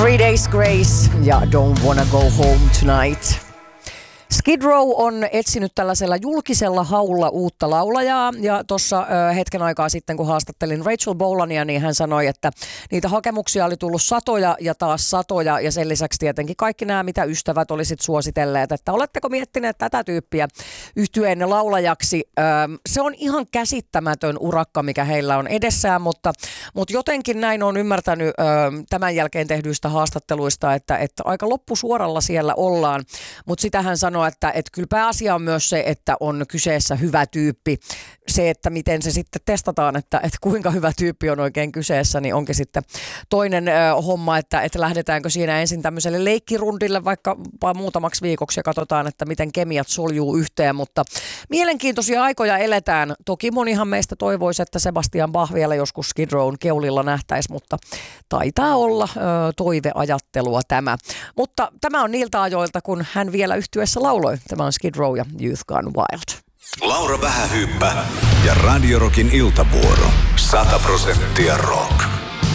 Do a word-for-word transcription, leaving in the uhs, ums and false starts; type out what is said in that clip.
Three Days Grace ja Don't Wanna Go Home Tonight. Skid Row on etsinyt tällaisella julkisella haulla uutta laulajaa ja tuossa hetken aikaa sitten, kun haastattelin Rachel Bolania, niin hän sanoi, että niitä hakemuksia oli tullut satoja ja taas satoja ja sen lisäksi tietenkin kaikki nämä, mitä ystävät olisit suositelleet, että oletteko miettineet tätä tyyppiä yhtyeen laulajaksi. Se on ihan käsittämätön urakka, mikä heillä on edessään, mutta, mutta jotenkin näin on ymmärtänyt tämän jälkeen tehdyistä haastatteluista, että, että aika loppusuoralla siellä ollaan, mutta sitä hän sanoi, että, että kyllä pääasia on myös se, että on kyseessä hyvä tyyppi. Se, että miten se sitten testataan, että, että kuinka hyvä tyyppi on oikein kyseessä, niin onkin sitten toinen ö, homma, että, että lähdetäänkö siinä ensin tämmöiselle leikkirundille vaikka muutamaksi viikoksi ja katsotaan, että miten kemiat soljuu yhteen, mutta mielenkiintoisia aikoja eletään. Toki monihan meistä toivoisi, että Sebastian Bach vielä joskus Skid Rown keulilla nähtäisi, mutta taitaa olla ö, toiveajattelua tämä. Mutta tämä on niiltä ajoilta, kun hän vielä yhtyeessä lauloi. Tämä on Skid Row ja Youth Gone Wild. Laura Vähähyyppä ja Radio Rockin iltavuoro. sata prosenttia rock.